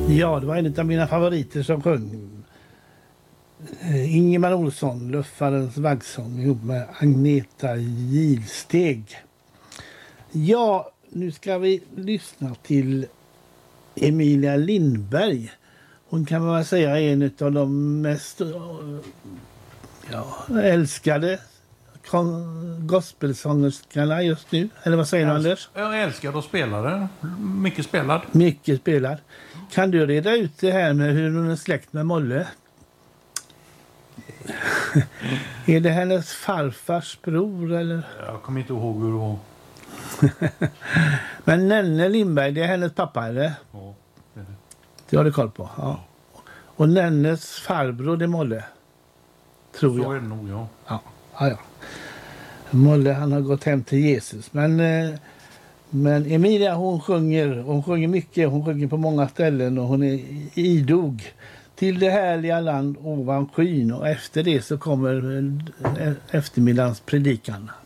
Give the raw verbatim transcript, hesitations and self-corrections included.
Ja, det var en av mina favoriter som sjöng. Ingemar Olsson, Luffarens vaggsång ihop med Agneta Gilsteg. Ja, nu ska vi lyssna till Emilia Lindberg. Hon kan man säga är en av de mest ja, älskade gospelsångerskarna just nu. Eller vad säger du, Anders? Jag älskar att spela det. Mycket spelad. Mycket spelad. Kan du reda ut det här med hur hon är släkt med Molle? Är det hennes farfars bror eller? Jag kommer inte ihåg hur det var. Men Nenne Lindberg, det är hennes pappa eller? Ja, det är det. Det har du koll på, ja. Och Nennes farbror det är Molle. Tror jag. Så är det nog, ja. Ja, ja, ja. Molle han har gått hem till Jesus. Men, eh, men Emilia hon sjunger, hon sjunger mycket. Hon sjunger på många ställen och hon är idog. Till det härliga land ovan skyn och efter det så kommer eftermiddagens predikan.